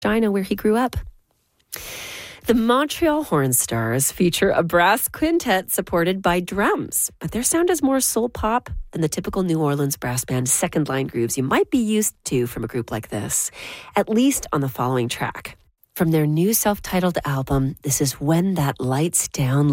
Regina, where he grew up. The Montreal Horn Stars feature a brass quintet supported by drums, but their sound is more soul pop than the typical New Orleans brass band second line grooves you might be used to from a group like this, at least on the following track. From their new self-titled album, this is When That Lights Down